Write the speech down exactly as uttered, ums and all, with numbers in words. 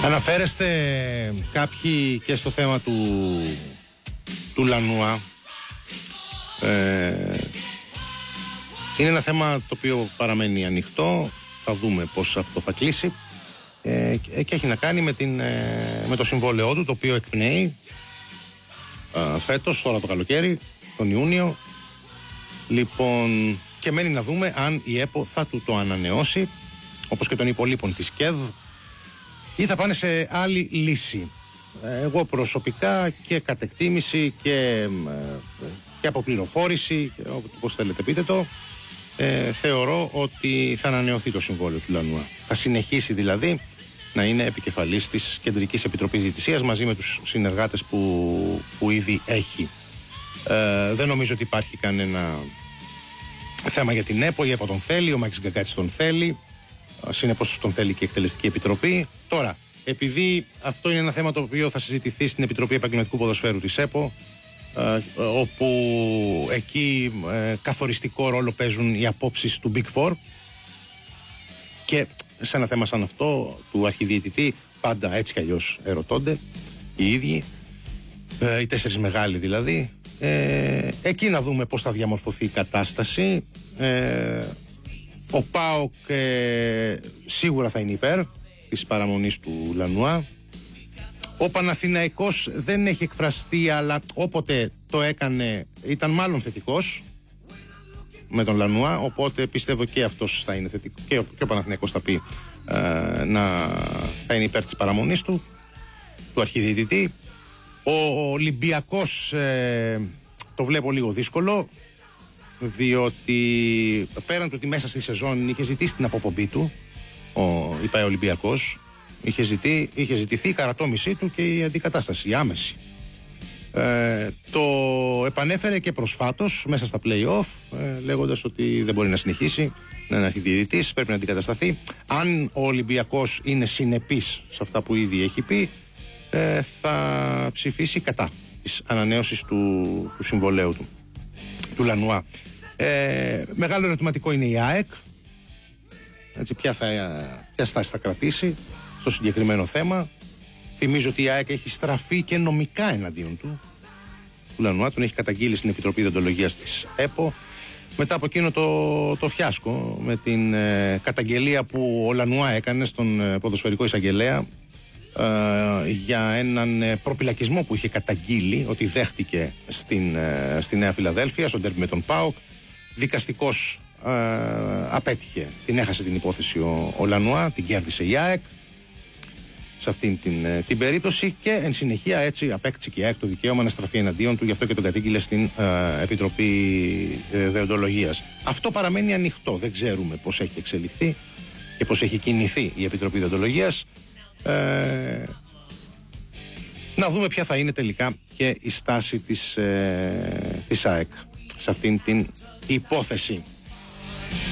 Αναφέρεστε κάποιοι και στο θέμα του, του Λανουά. Ε, είναι ένα θέμα το οποίο παραμένει ανοιχτό. Θα δούμε πώς αυτό θα κλείσει. Ε, και έχει να κάνει με, την, ε, με το συμβόλαιό του, το οποίο εκπνέει ε, φέτος, τώρα το καλοκαίρι, τον Ιούνιο. Λοιπόν, και μένει να δούμε αν η ΕΠΟ θα του το ανανεώσει, όπως και των υπολείπων της ΚΕΔ, ή θα πάνε σε άλλη λύση. Εγώ προσωπικά και κατ' εκτίμηση και, και από πληροφόρηση, και όπως θέλετε πείτε το, ε, θεωρώ ότι θα ανανεωθεί το συμβόλαιο του Λανουά. Θα συνεχίσει δηλαδή να είναι επικεφαλής της Κεντρικής Επιτροπής Διαιτησίας μαζί με τους συνεργάτες που, που ήδη έχει. Ε, δεν νομίζω ότι υπάρχει κανένα θέμα για την ΕΠΟ. Η ΕΠΟ τον θέλει, ο Μάκης Γκαγκάτης τον θέλει, συνεπώς τον θέλει και η Εκτελεστική Επιτροπή. Τώρα, επειδή αυτό είναι ένα θέμα το οποίο θα συζητηθεί στην Επιτροπή Επαγγελματικού Ποδοσφαίρου της ΕΠΟ, ε, όπου εκεί ε, καθοριστικό ρόλο παίζουν οι απόψεις του Big Four, και σε ένα θέμα σαν αυτό του αρχιδιαιτητή πάντα έτσι κι αλλιώς ερωτώνται οι ίδιοι, ε, οι τέσσερις μεγάλοι δηλαδή. Ε, εκεί να δούμε πώς θα διαμορφωθεί η κατάσταση. ε, Ο ΠΑΟΚ ε, σίγουρα θα είναι υπέρ της παραμονής του Λανουά. Ο Παναθηναϊκός δεν έχει εκφραστεί, αλλά όποτε το έκανε ήταν μάλλον θετικός με τον Λανουά, οπότε πιστεύω και αυτός θα είναι θετικό, και ο, και ο Παναθηναϊκός θα πει ε, να θα είναι υπέρ της παραμονής του, του αρχιδιαιτητή. Ο Ολυμπιακός ε, το βλέπω λίγο δύσκολο, διότι πέραν του ότι μέσα στη σεζόν είχε ζητήσει την αποπομπή του ο, η ΠΑΕ Ολυμπιακός, είχε, ζητή, είχε ζητηθεί η καρατόμησή του και η αντικατάσταση, η άμεση. Ε, το επανέφερε και προσφάτως μέσα στα play-off, ε, λέγοντας ότι δεν μπορεί να συνεχίσει να είναι αρχιδιαιτητής, πρέπει να αντικατασταθεί. Αν ο Ολυμπιακός είναι συνεπής σε αυτά που ήδη έχει πει, ε, θα ψηφίσει κατά της ανανέωσης του, του συμβολέου του, του Λανουά. Ε, μεγάλο ερωτηματικό είναι η ΑΕΚ. Έτσι, ποια, θα, ποια στάση θα κρατήσει στο συγκεκριμένο θέμα. Θυμίζω ότι η ΑΕΚ έχει στραφεί και νομικά εναντίον του, του Λανουά, τον έχει καταγγείλει στην Επιτροπή Διοντολογίας της ΕΠΟ μετά από εκείνο το, το φιάσκο με την ε, καταγγελία που ο Λανουά έκανε στον ε, ποδοσφαιρικό εισαγγελέα ε, για έναν ε, προπυλακισμό που είχε καταγγείλει ότι δέχτηκε στην, ε, στη Νέα Φιλαδέλφια, στον ντέρμπι με τον ΠΑΟΚ. Δικαστικός ε, απέτυχε, την έχασε την υπόθεση ο, ο Λανουά, την κέρδισε η ΑΕΚ σε αυτήν την, την περίπτωση, και εν συνεχεία έτσι απέκτησε και η ΑΕΚ το δικαίωμα να στραφεί εναντίον του, γι' αυτό και τον κατήγγειλε στην ε, Επιτροπή ε, Δεοντολογίας. Αυτό παραμένει ανοιχτό, δεν ξέρουμε πώς έχει εξελιχθεί και πώς έχει κινηθεί η Επιτροπή Δεοντολογίας. Ε, να δούμε ποια θα είναι τελικά και η στάση της, ε, της ΑΕΚ σε αυτήν την υπόθεση.